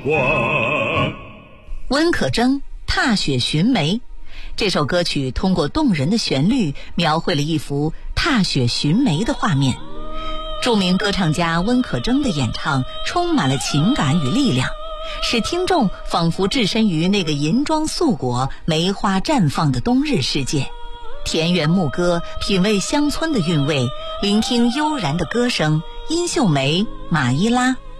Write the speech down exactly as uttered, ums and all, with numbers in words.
我温可征《踏雪寻梅》这首歌曲通过动人的旋律描绘了一幅踏雪寻梅的画面。著名歌唱家温可征的演唱充满了情感与力量，使听众仿佛置身于那个银装素裹、梅花绽放的冬日世界。田园牧歌，品味乡村的韵味，聆听悠然的歌声。殷秀梅、马伊拉